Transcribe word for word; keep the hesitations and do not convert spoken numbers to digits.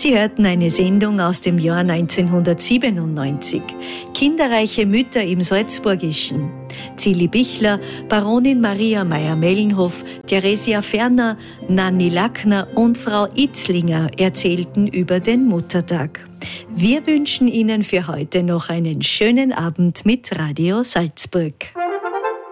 Sie hörten eine Sendung aus dem Jahr neunzehnhundertsiebenundneunzig. Kinderreiche Mütter im Salzburgischen. Zilli Bichler, Baronin Maria Meyer-Mellenhof, Theresia Ferner, Nanni Lackner und Frau Itzlinger erzählten über den Muttertag. Wir wünschen Ihnen für heute noch einen schönen Abend mit Radio Salzburg.